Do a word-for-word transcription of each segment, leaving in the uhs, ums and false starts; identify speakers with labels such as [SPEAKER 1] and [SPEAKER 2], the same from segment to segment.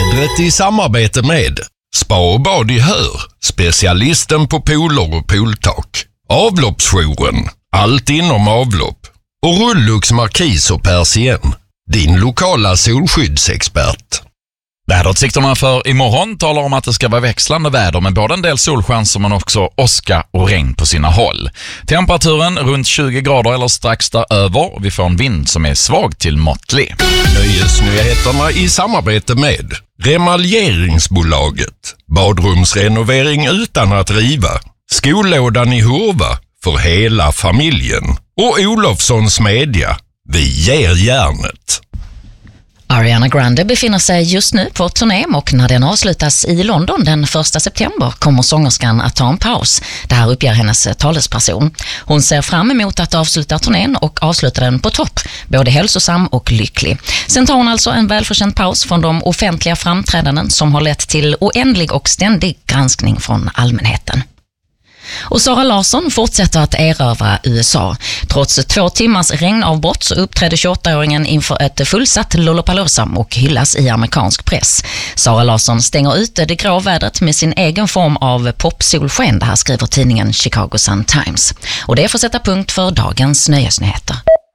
[SPEAKER 1] Vädret i samarbete med Spa och bad i Hör, specialisten på pooler och pooltak. Avloppsjouren, allt inom avlopp. Och Rullux Markis och Persien, din lokala solskyddsexpert.
[SPEAKER 2] Väderutsikterna för imorgon talar om att det ska vara växlande väder med både en del solchans men också åska och regn på sina håll. Temperaturen runt tjugo grader eller strax däröver. Vi får en vind som är svag till måttlig.
[SPEAKER 1] Nöjesnyheterna i samarbete med Remaljeringsbolaget. Badrumsrenovering utan att riva. Skollådan i Hurva för hela familjen. Och Olofssons Media. Vi ger järnet.
[SPEAKER 3] Ariana Grande befinner sig just nu på turné och när den avslutas i London den första september kommer sångerskan att ta en paus. Det här uppger hennes talesperson. Hon ser fram emot att avsluta turnén och avsluta den på topp, både hälsosam och lycklig. Sen tar hon alltså en välförtjänt paus från de offentliga framträdanden som har lett till oändlig och ständig granskning från allmänheten. Och Sara Larsson fortsätter att erövra U S A. Trots två timmars regnavbrott så uppträdde tjugoåttaåringen inför ett fullsatt Lollapalooza och hyllas i amerikansk press. Sara Larsson stänger ut det grå vädret med sin egen form av popsolsken. Det här skriver tidningen Chicago Sun-Times. Och det får sätta punkt för dagens nöjesnyheter.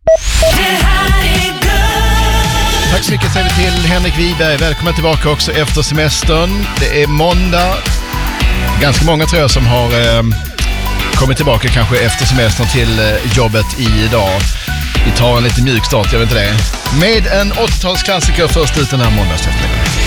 [SPEAKER 4] Tack så mycket säger vi till Henrik Wiberg. Välkommen tillbaka också efter semestern. Det är måndag. Ganska många tror jag som har eh, kommit tillbaka kanske efter semestern till eh, jobbet idag. Vi tar en lite mjuk start, jag vet inte det. Med en åttiotalsklassiker först ut den här måndagseftermiddagen.